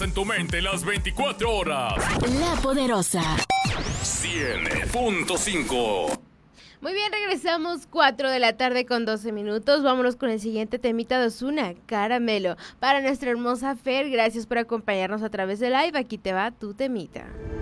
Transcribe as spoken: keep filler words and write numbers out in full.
En tu mente las veinticuatro horas. La Poderosa. cien punto cinco. Muy bien, regresamos cuatro de la tarde con doce minutos. Vámonos con el siguiente temita de Ozuna, Caramelo. Para nuestra hermosa Fer, gracias por acompañarnos a través de live. Aquí te va tu temita.